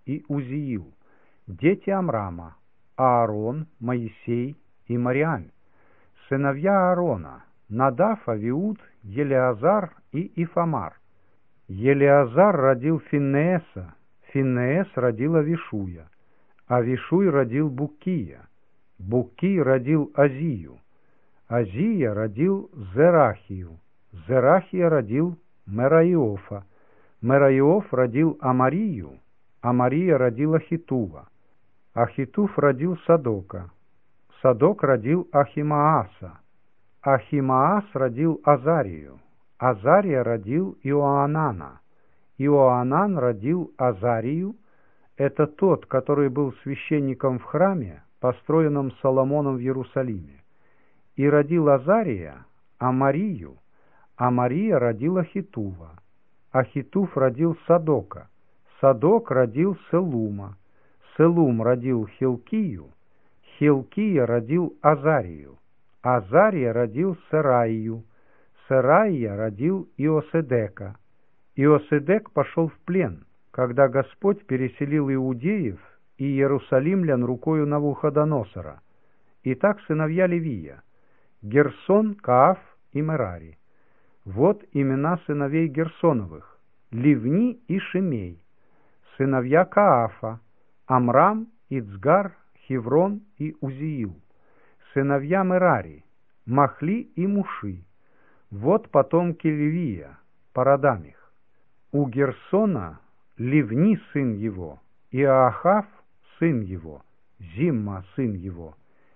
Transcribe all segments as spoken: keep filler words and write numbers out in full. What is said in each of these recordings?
и Узиил, дети Амрама, Аарон, Моисей и Мариам. Сыновья Аарона: Надав, Авиуд, Елеазар и Ифамар. Елеазар родил Финнееса, Финнеес родил Авишуя, Авишуй родил Буккия, Буккий родил Азию, Азия родил Зерахию, Зерахия родил Мераиофа, Мераиоф родил Амарию, Амария родил Ахитува, Ахитув родил Садока, Садок родил Ахимааса, Ахимаас родил Азарию, Азария родил Иоанана, Иоанан родил Азарию, это тот, который был священником в храме, построенном Соломоном в Иерусалиме, и родил Азария Амарию, Амария родил Ахитува, Ахитув родил Садока, Садок родил Селума, Селум родил Хилкию, Хилкия родил Азарию, Азария родил Сераию, Сераия родил Иоседека. Иоседек пошел в плен, когда Господь переселил иудеев и иерусалимлян рукою Навуходоносора. Итак, сыновья Левия: Герсон, Кааф и Мерари. Вот имена сыновей Герсоновых: Ливни и Шимей. Сыновья Каафа: Амрам, Ицгар, Хеврон и Узиил. Сыновья Мерари: Махли и Муши. Вот потомки Левия, по родам их. У Герсона Ливни сын его, Иоахав сын его, Зимма сын его,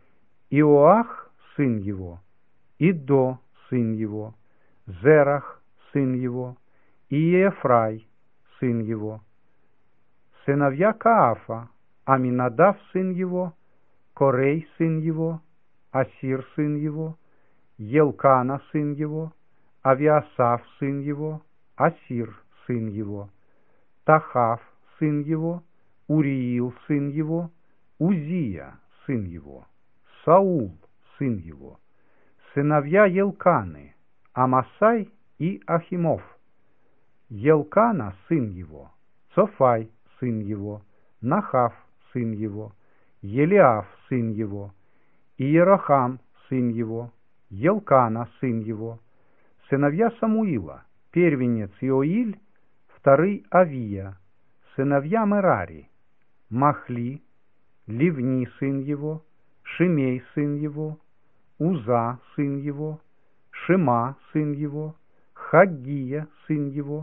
Иоах сын его, Идо сын его, Зерах сын его, Иефрай сын его. Сыновья Каафа: Аминадав сын его, Корей сын его, Асир сын его, Елкана сын его, Авиасав сын его, Асир сын его, Тахав сын его, Уриил сын его, Узия сын его, Саул сын его. Сыновья Елканы: Амасай и Ахимов. Елкана сын его, Цофай сын его, Нахав сын его, Елиав сын его, Иерохам сын его, Елкана сын его. Сыновья Самуила: первенец Иоиль, вторый Авия. Сыновья Мерари: Махли, Ливни сын его, Шимей сын его, Уза сын его, Шима сын его, Хаггия сын его,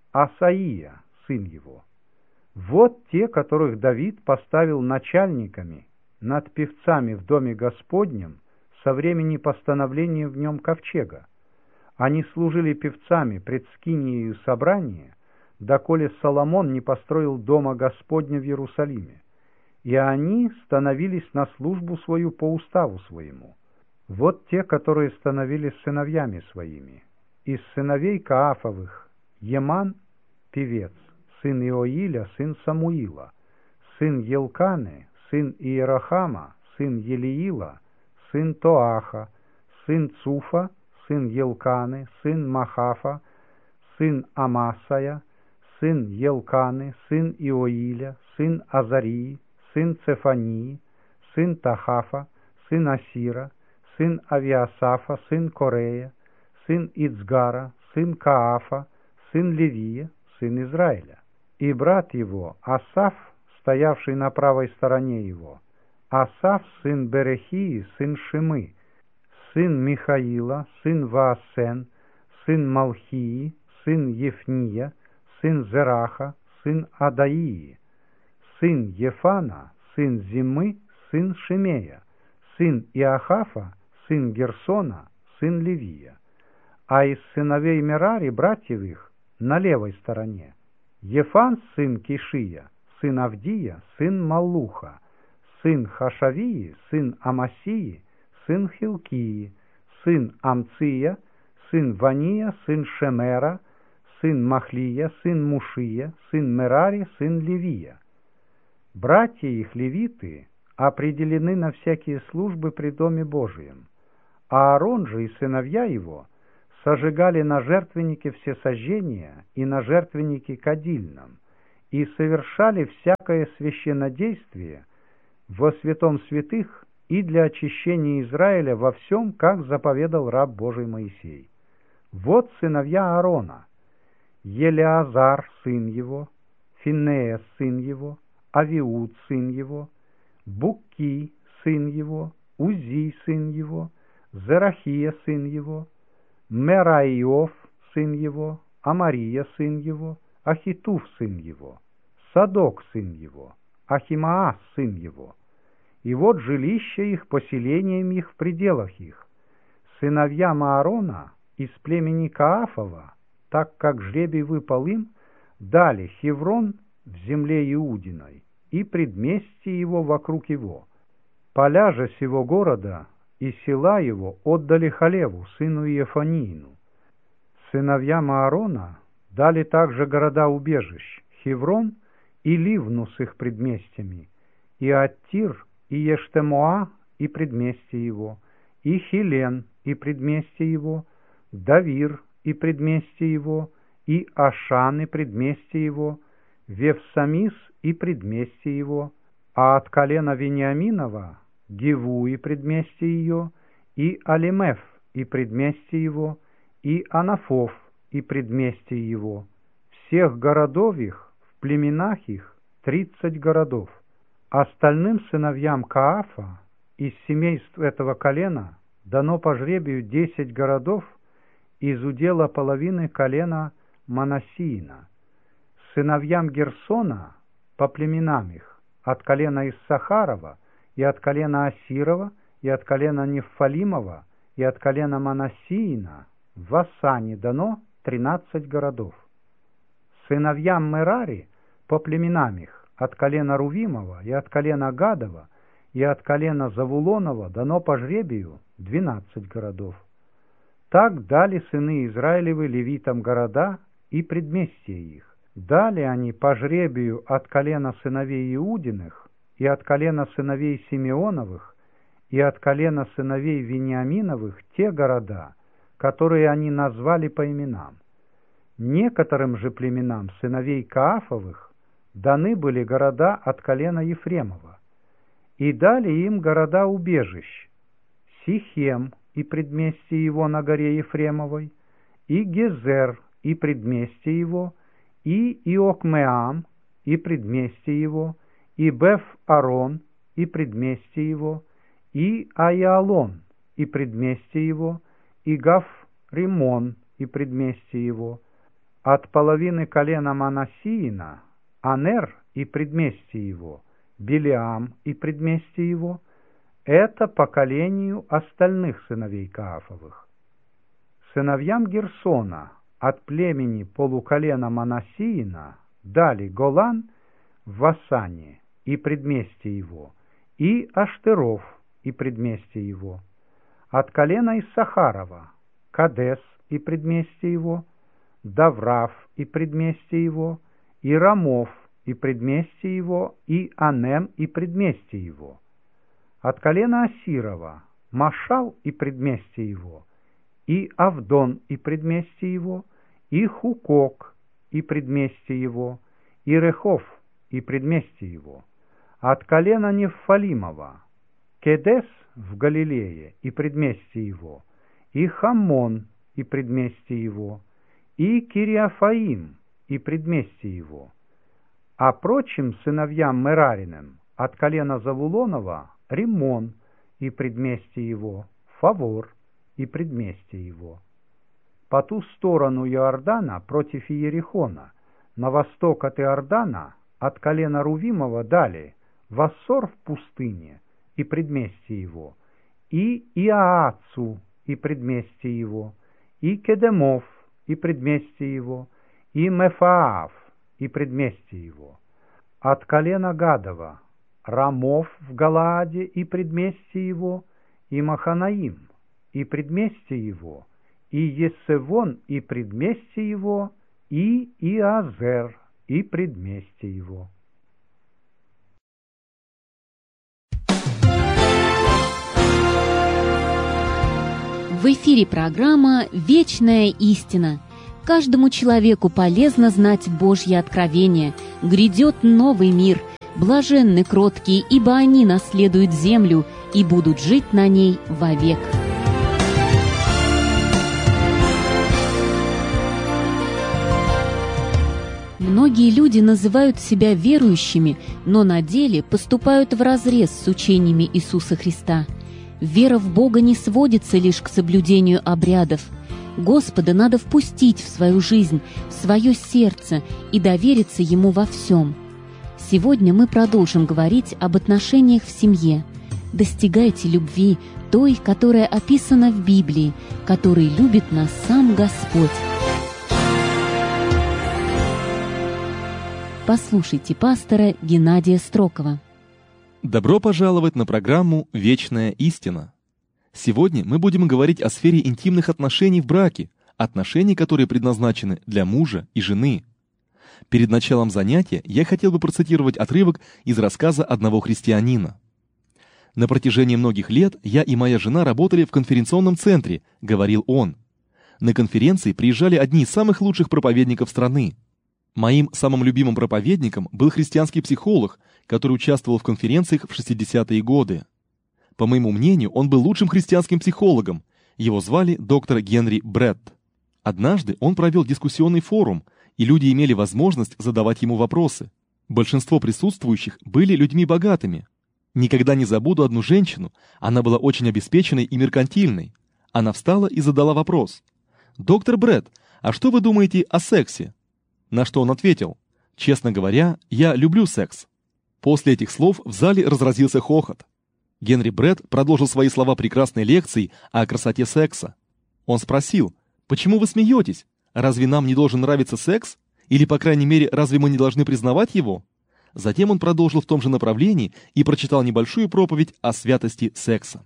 Асаия сын его. Вот те, которых Давид поставил начальниками над певцами в доме Господнем со времени постановления в нем ковчега. Они служили певцами пред скинией собрания, доколе Соломон не построил дома Господня в Иерусалиме, и они становились на службу свою по уставу своему. Вот те, которые становились сыновьями своими. Из сыновей Каафовых: Еман, певец, сын Иоиля, сын Самуила, сын Елканы, сын Иерохама, сын Елиила, сын Тоаха, сын Цуфа, сын Елканы, сын Махафа, сын Амасая, сын Елканы, сын Иоиля, сын Азарии, сын Цефании, сын Тахафа, сын Асира, сын Авиасафа, сын Корея, сын Ицгара, сын Каафа, сын Левия, сын Израиля. И брат его Асаф, стоявший на правой стороне его, Асаф сын Берехии, сын Шимы, сын Михаила, сын Ваасен, сын Малхии, сын Ефния, сын Зераха, сын Адаии, сын Ефана, сын Зимы, сын Шимея, сын Иохафа, сын Герсона, сын Левия. А из сыновей Мерари, братьев их, на левой стороне: Ефан, сын Кишия, сын Авдия, сын Маллуха, сын Хашавии, сын Амасии, сын Хилкии, сын Амция, сын Вания, сын Шемера, сын Махлия, сын Мушия, сын Мерари, сын Левия. Братья их, левиты, определены на всякие службы при Доме Божием. Аарон же и сыновья его сожигали на жертвеннике всесожжения и на жертвеннике кадильном, и совершали всякое священнодействие во святом святых и для очищения Израиля во всем, как заповедал раб Божий Моисей. Вот сыновья Аарона: Елеазар, сын его, Финеас, сын его, Авиуд, сын его, Букки, сын его, Узи, сын его, Зерахия, сын его, Мераиов, сын его, Амария, сын его, Ахитуф, сын его, Садок, сын его, Ахимаас, сын его. И вот жилище их, поселением их в пределах их. Сыновьям Аарона из племени Каафова, так как жребий выпал им, дали Хеврон в земле Иудиной и предместье его вокруг его. Поля же сего города и села его отдали Халеву, сыну Иефаниину. Сыновьям Аарона дали также города-убежищ Хеврон и Ливну с их предместьями, и Аттир, и Ештемоа, и предместье его, и Хилен, и предместье его, Давир, и предместье его, и Ашан, и предместье его, Вевсамис, и предместье его, а от колена Вениаминова Гиву, и предместье ее, и Алимеф, и предместье его, и Анафов, и предместье его. Всех городов их, в племенах их, тридцать городов. Остальным сыновьям Каафа из семейств этого колена дано по жребию десять городов из удела половины колена Манассиина. Сыновьям Герсона по племенам их от колена Иссахарова и от колена Асирова и от колена Неффалимова и от колена Манассиина в Вассане дано тринадцать городов. Сыновьям Мерари по племенам их от колена Рувимова и от колена Гадова и от колена Завулонова дано по жребию двенадцать городов. Так дали сыны Израилевы левитам города и предместья их. Дали они по жребию от колена сыновей Иудиных и от колена сыновей Симеоновых и от колена сыновей Вениаминовых те города, которые они назвали по именам. Некоторым же племенам сыновей Каафовых даны были города от колена Ефремова, и дали им города-убежищ: Сихем и предместье его на горе Ефремовой, и Гезер и предместье его, и Иокмеам и предместье его, и Беф-Арон и предместье его, и Аиалон и предместье его, и Гав-Римон и предместье его. От половины колена Манассиина Анер и предместье его, Билеам и предместье его. Это поколению остальных сыновей Каафовых. Сыновьям Герсона от племени полуколена Манассиина дали Голан в Вассане и предместье его, и Аштеров и предместье его. От колена Иссахарова Кадес и предместье его, Даврав и предместье его, и Рамов и предместье его, и Анем и предместье его. От колена Асирова Машал и предместье его, и Авдон и предместье его, и Хукок и предместье его, и Рехов и предместье его. От колена Неффалимова Кедес в Галилее и предместье его, и Хамон и предместье его, и Кириафаим и предместье его. А прочим сыновьям Мерариным от колена Завулонова Римон и предместье его, Фавор и предместье его. По ту сторону Иордана против Иерихона, на восток от Иордана, от колена Рувимова дали Вассор в пустыне и предместье его, и Иаацу и предместье его, и Кедемов и предместье его, и Мефаав и предместье его. От колена Гадова Рамов в Галааде и предместье его, и Маханаим и предместье его, и Есевон и предместье его, и Иазер и предместье его. В эфире программа «Вечная истина». Каждому человеку полезно знать Божье откровение. Грядет новый мир. Блаженны кроткие, ибо они наследуют землю и будут жить на ней вовек. Многие люди называют себя верующими, но на деле поступают вразрез с учениями Иисуса Христа. Вера в Бога не сводится лишь к соблюдению обрядов. Господа надо впустить в свою жизнь, в свое сердце и довериться Ему во всем. Сегодня мы продолжим говорить об отношениях в семье. Достигайте любви, той, которая описана в Библии, которой любит нас сам Господь. Послушайте пастора Геннадия Строкова. Добро пожаловать на программу «Вечная истина». Сегодня мы будем говорить о сфере интимных отношений в браке, отношений, которые предназначены для мужа и жены. Перед началом занятия я хотел бы процитировать отрывок из рассказа одного христианина. «На протяжении многих лет я и моя жена работали в конференционном центре», — говорил он. «На конференции приезжали одни из самых лучших проповедников страны. Моим самым любимым проповедником был христианский психолог, который участвовал в конференциях в шестидесятые годы. По моему мнению, он был лучшим христианским психологом. Его звали доктор Генри Бретт. Однажды он провел дискуссионный форум, и люди имели возможность задавать ему вопросы. Большинство присутствующих были людьми богатыми. Никогда не забуду одну женщину, она была очень обеспеченной и меркантильной. Она встала и задала вопрос: «Доктор Бретт, а что вы думаете о сексе?» На что он ответил: «Честно говоря, я люблю секс». После этих слов в зале разразился хохот. Генри Бретт продолжил свои слова прекрасной лекцией о красоте секса. Он спросил: «Почему вы смеетесь? Разве нам не должен нравиться секс? Или, по крайней мере, разве мы не должны признавать его?» Затем он продолжил в том же направлении и прочитал небольшую проповедь о святости секса.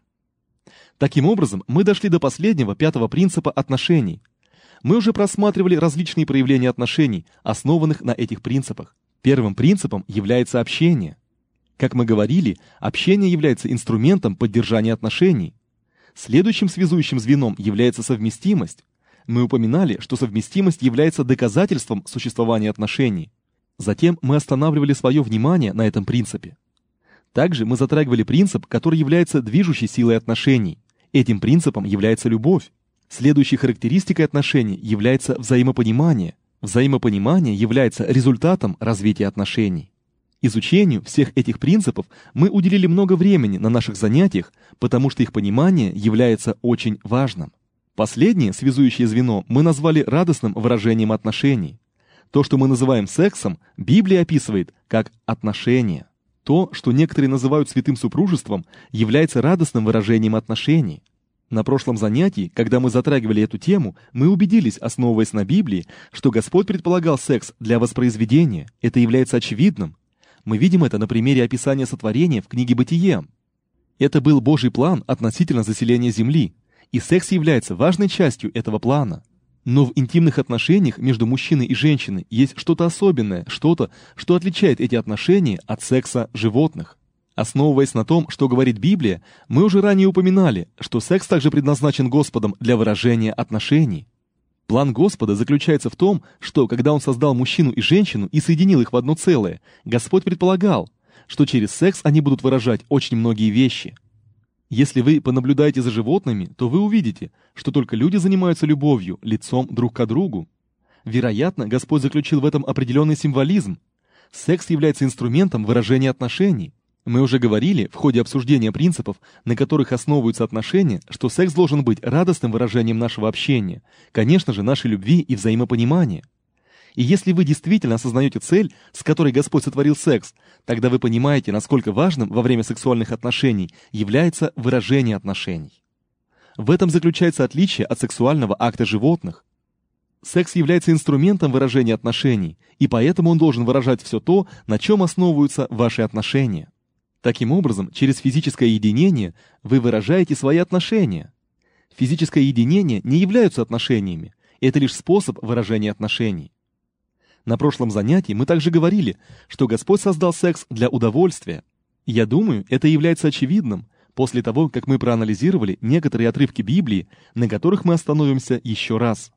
Таким образом, мы дошли до последнего, пятого принципа отношений. Мы уже просматривали различные проявления отношений, основанных на этих принципах. Первым принципом является общение. Как мы говорили, общение является инструментом поддержания отношений. Следующим связующим звеном является совместимость. Мы упоминали, что совместимость является доказательством существования отношений. Затем мы останавливали свое внимание на этом принципе. Также мы затрагивали принцип, который является движущей силой отношений. Этим принципом является любовь. Следующей характеристикой отношений является взаимопонимание. Взаимопонимание является результатом развития отношений. Изучению всех этих принципов мы уделили много времени на наших занятиях, потому что их понимание является очень важным. Последнее связующее звено мы назвали радостным выражением отношений. То, что мы называем сексом, Библия описывает как отношения. То, что некоторые называют святым супружеством, является радостным выражением отношений. На прошлом занятии, когда мы затрагивали эту тему, мы убедились, основываясь на Библии, что Господь предполагал секс для воспроизведения. Это является очевидным. Мы видим это на примере описания сотворения в книге «Бытие». Это был Божий план относительно заселения земли, и секс является важной частью этого плана. Но в интимных отношениях между мужчиной и женщиной есть что-то особенное, что-то, что отличает эти отношения от секса животных. Основываясь на том, что говорит Библия, мы уже ранее упоминали, что секс также предназначен Господом для выражения отношений. План Господа заключается в том, что, когда Он создал мужчину и женщину и соединил их в одно целое, Господь предполагал, что через секс они будут выражать очень многие вещи. Если вы понаблюдаете за животными, то вы увидите, что только люди занимаются любовью лицом друг к другу. Вероятно, Господь заключил в этом определенный символизм. Секс является инструментом выражения отношений. Мы уже говорили в ходе обсуждения принципов, на которых основываются отношения, что секс должен быть радостным выражением нашего общения, конечно же, нашей любви и взаимопонимания. И если вы действительно осознаете цель, с которой Господь сотворил секс, тогда вы понимаете, насколько важным во время сексуальных отношений является выражение отношений. В этом заключается отличие от сексуального акта животных. Секс является инструментом выражения отношений, и поэтому он должен выражать все то, на чем основываются ваши отношения. Таким образом, через физическое единение вы выражаете свои отношения. Физическое единение не являются отношениями, это лишь способ выражения отношений. На прошлом занятии мы также говорили, что Господь создал секс для удовольствия. Я думаю, это является очевидным после того, как мы проанализировали некоторые отрывки Библии, на которых мы остановимся еще раз.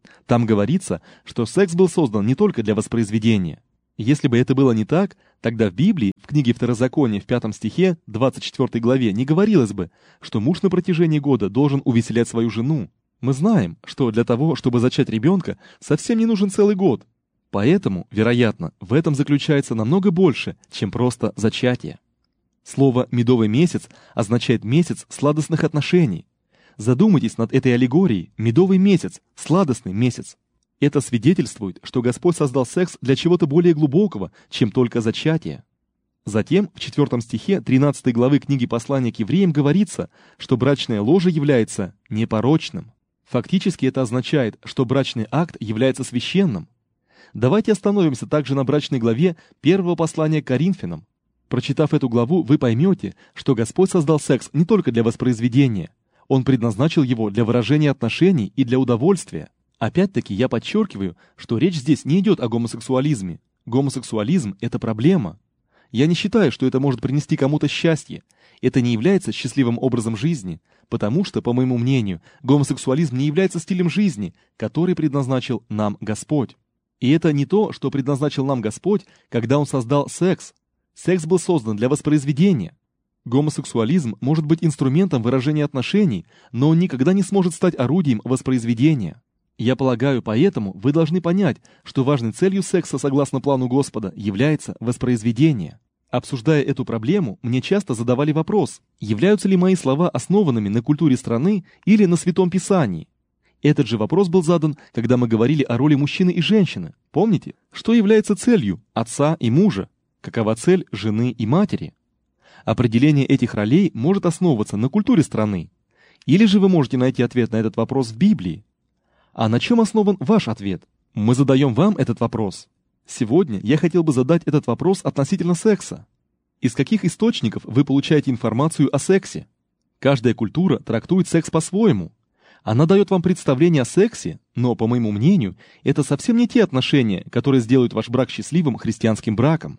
Там говорится, что секс был создан не только для воспроизведения. Если бы это было не так, тогда в Библии, в книге Второзакония в пятом стихе, двадцать четвёртой главе, не говорилось бы, что муж на протяжении года должен увеселять свою жену. Мы знаем, что для того, чтобы зачать ребенка, совсем не нужен целый год. Поэтому, вероятно, в этом заключается намного больше, чем просто зачатие. Слово «медовый месяц» означает месяц сладостных отношений. Задумайтесь над этой аллегорией. Медовый месяц, сладостный месяц. Это свидетельствует, что Господь создал секс для чего-то более глубокого, чем только зачатие. Затем в четвертом стихе тринадцатой главы книги послания к евреям говорится, что брачное ложе является непорочным. Фактически это означает, что брачный акт является священным. Давайте остановимся также на брачной главе первого послания к Коринфянам. Прочитав эту главу, вы поймете, что Господь создал секс не только для воспроизведения. Он предназначил его для выражения отношений и для удовольствия. Опять-таки я подчеркиваю, что речь здесь не идет о гомосексуализме. Гомосексуализм – это проблема. Я не считаю, что это может принести кому-то счастье. Это не является счастливым образом жизни, потому что, по моему мнению, гомосексуализм не является стилем жизни, который предназначил нам Господь. И это не то, что предназначил нам Господь, когда Он создал секс. Секс был создан для воспроизведения. Гомосексуализм может быть инструментом выражения отношений, но он никогда не сможет стать орудием воспроизведения. Я полагаю, поэтому вы должны понять, что важной целью секса, согласно плану Господа, является воспроизведение. Обсуждая эту проблему, мне часто задавали вопрос, являются ли мои слова основанными на культуре страны или на Святом Писании. Этот же вопрос был задан, когда мы говорили о роли мужчины и женщины. Помните, что является целью отца и мужа? Какова цель жены и матери? Определение этих ролей может основываться на культуре страны. Или же вы можете найти ответ на этот вопрос в Библии. А на чем основан ваш ответ? Мы задаем вам этот вопрос. Сегодня я хотел бы задать этот вопрос относительно секса. Из каких источников вы получаете информацию о сексе? Каждая культура трактует секс по-своему. Она дает вам представление о сексе, но, по моему мнению, это совсем не те отношения, которые сделают ваш брак счастливым христианским браком.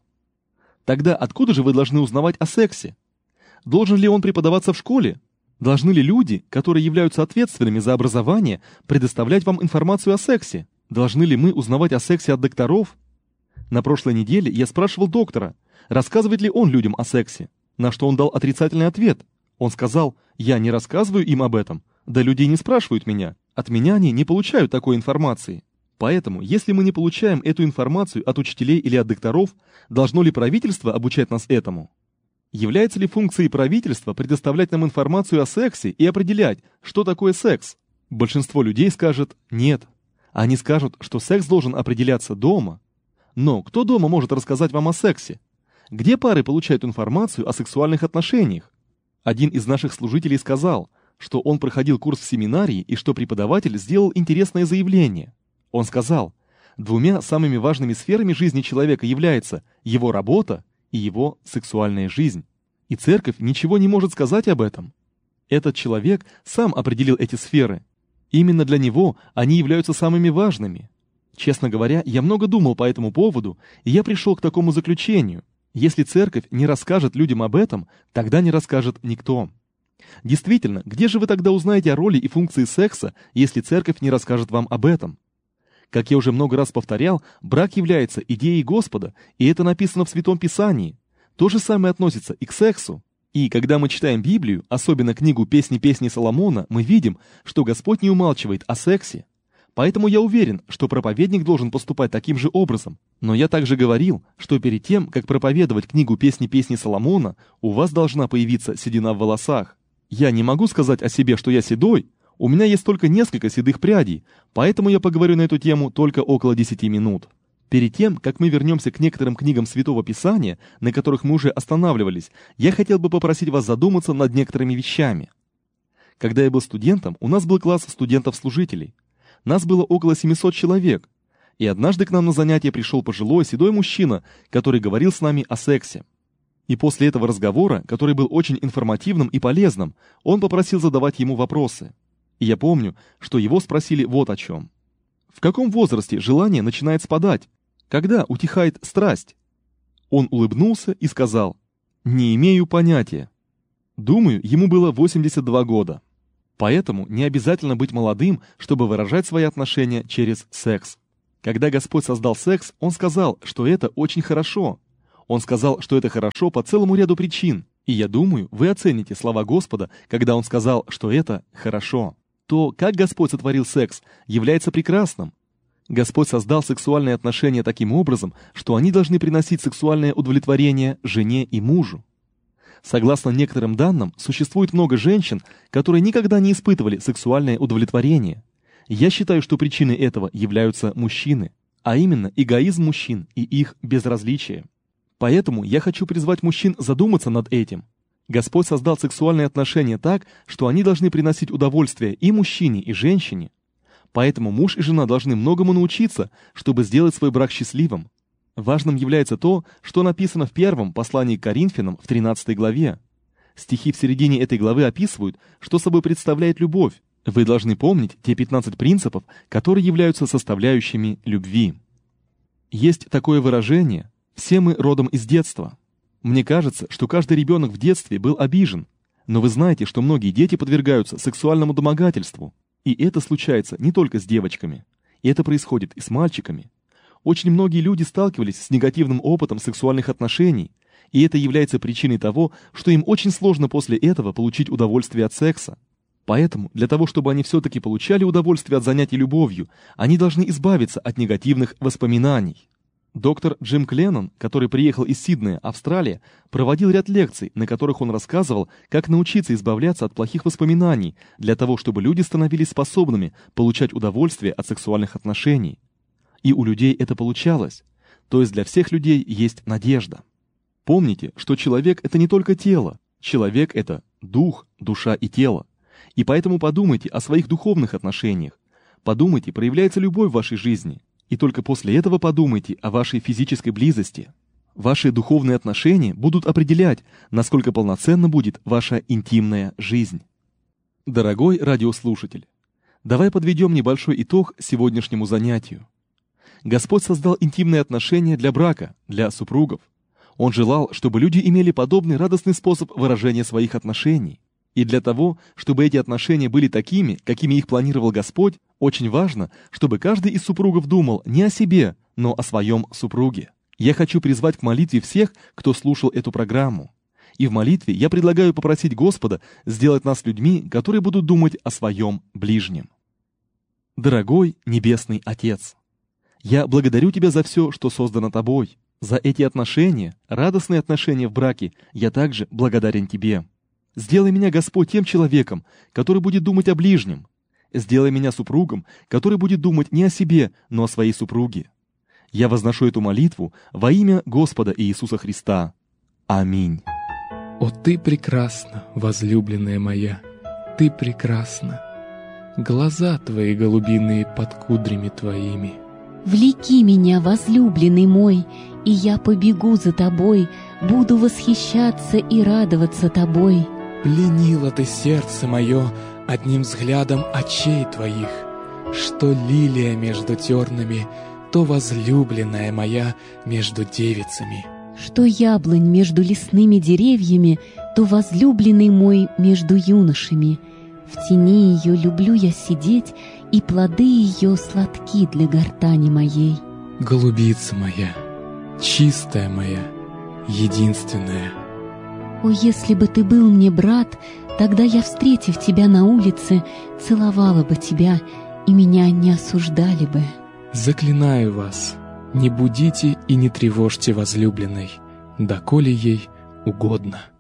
Тогда откуда же вы должны узнавать о сексе? Должен ли он преподаваться в школе? Должны ли люди, которые являются ответственными за образование, предоставлять вам информацию о сексе? Должны ли мы узнавать о сексе от докторов? На прошлой неделе я спрашивал доктора, рассказывает ли он людям о сексе, на что он дал отрицательный ответ. Он сказал, я не рассказываю им об этом, да люди не спрашивают меня, от меня они не получают такой информации. Поэтому, если мы не получаем эту информацию от учителей или от докторов, должно ли правительство обучать нас этому? Является ли функцией правительства предоставлять нам информацию о сексе и определять, что такое секс? Большинство людей скажет «нет». Они скажут, что секс должен определяться дома. Но кто дома может рассказать вам о сексе? Где пары получают информацию о сексуальных отношениях? Один из наших служителей сказал, что он проходил курс в семинарии и что преподаватель сделал интересное заявление. Он сказал, двумя самыми важными сферами жизни человека является его работа и его сексуальная жизнь. И церковь ничего не может сказать об этом. Этот человек сам определил эти сферы. Именно для него они являются самыми важными. Честно говоря, я много думал по этому поводу, и я пришел к такому заключению. Если церковь не расскажет людям об этом, тогда не расскажет никто. Действительно, где же вы тогда узнаете о роли и функции секса, если церковь не расскажет вам об этом? Как я уже много раз повторял, брак является идеей Господа, и это написано в Святом Писании. То же самое относится и к сексу. И когда мы читаем Библию, особенно книгу «Песни песни Соломона», мы видим, что Господь не умалчивает о сексе. Поэтому я уверен, что проповедник должен поступать таким же образом. Но я также говорил, что перед тем, как проповедовать книгу «Песни песни Соломона», у вас должна появиться седина в волосах. Я не могу сказать о себе, что я седой. У меня есть только несколько седых прядей, поэтому я поговорю на эту тему только около десяти минут. Перед тем, как мы вернемся к некоторым книгам Святого Писания, на которых мы уже останавливались, я хотел бы попросить вас задуматься над некоторыми вещами. Когда я был студентом, у нас был класс студентов-служителей. Нас было около семисот человек. И однажды к нам на занятие пришел пожилой седой мужчина, который говорил с нами о сексе. И после этого разговора, который был очень информативным и полезным, он попросил задавать ему вопросы. И я помню, что его спросили вот о чем. В каком возрасте желание начинает спадать? Когда утихает страсть? Он улыбнулся и сказал, «Не имею понятия». Думаю, ему было восемьдесят два года. Поэтому не обязательно быть молодым, чтобы выражать свои отношения через секс. Когда Господь создал секс, Он сказал, что это очень хорошо. Он сказал, что это хорошо по целому ряду причин. И я думаю, вы оцените слова Господа, когда Он сказал, что это хорошо. То, как Господь сотворил секс, является прекрасным. Господь создал сексуальные отношения таким образом, что они должны приносить сексуальное удовлетворение жене и мужу. Согласно некоторым данным, существует много женщин, которые никогда не испытывали сексуальное удовлетворение. Я считаю, что причиной этого являются мужчины, а именно эгоизм мужчин и их безразличие. Поэтому я хочу призвать мужчин задуматься над этим. Господь создал сексуальные отношения так, что они должны приносить удовольствие и мужчине, и женщине. Поэтому муж и жена должны многому научиться, чтобы сделать свой брак счастливым. Важным является то, что написано в первом послании к Коринфянам в тринадцатой главе. Стихи в середине этой главы описывают, что собой представляет любовь. Вы должны помнить те пятнадцать принципов, которые являются составляющими любви. Есть такое выражение «все мы родом из детства». Мне кажется, что каждый ребенок в детстве был обижен, но вы знаете, что многие дети подвергаются сексуальному домогательству. И это случается не только с девочками. И это происходит и с мальчиками. Очень многие люди сталкивались с негативным опытом сексуальных отношений, и это является причиной того, что им очень сложно после этого получить удовольствие от секса. Поэтому, для того, чтобы они все-таки получали удовольствие от занятий любовью, они должны избавиться от негативных воспоминаний. Доктор Джим Кленнон, который приехал из Сиднея, Австралия, проводил ряд лекций, на которых он рассказывал, как научиться избавляться от плохих воспоминаний, для того, чтобы люди становились способными получать удовольствие от сексуальных отношений. И у людей это получалось. То есть для всех людей есть надежда. Помните, что человек — это не только тело. Человек — это дух, душа и тело. И поэтому подумайте о своих духовных отношениях. Подумайте, проявляется любовь в вашей жизни. И только после этого подумайте о вашей физической близости. Ваши духовные отношения будут определять, насколько полноценна будет ваша интимная жизнь. Дорогой радиослушатель, давай подведем небольшой итог сегодняшнему занятию. Господь создал интимные отношения для брака, для супругов. Он желал, чтобы люди имели подобный радостный способ выражения своих отношений. И для того, чтобы эти отношения были такими, какими их планировал Господь, очень важно, чтобы каждый из супругов думал не о себе, но о своем супруге. Я хочу призвать к молитве всех, кто слушал эту программу. И в молитве я предлагаю попросить Господа сделать нас людьми, которые будут думать о своем ближнем. Дорогой Небесный Отец, я благодарю Тебя за все, что создано Тобой. За эти отношения, радостные отношения в браке, я также благодарен Тебе. Сделай меня, Господь, тем человеком, который будет думать о ближнем. Сделай меня супругом, который будет думать не о себе, но о своей супруге. Я возношу эту молитву во имя Господа Иисуса Христа. Аминь. О, Ты прекрасна, возлюбленная моя, Ты прекрасна. Глаза Твои голубиные под кудрями Твоими. Влеки меня, возлюбленный мой, и я побегу за Тобой, буду восхищаться и радоваться Тобой. Пленила Ты сердце мое одним взглядом очей Твоих, что лилия между тернами, то возлюбленная моя между девицами. Что яблонь между лесными деревьями, то возлюбленный мой между юношами. В тени ее люблю я сидеть, и плоды ее сладки для гортани моей. Голубица моя, чистая моя, единственная. О, если бы ты был мне брат, тогда я, встретив тебя на улице, целовала бы тебя, и меня не осуждали бы. Заклинаю вас, не будите и не тревожьте возлюбленной, доколе ей угодно.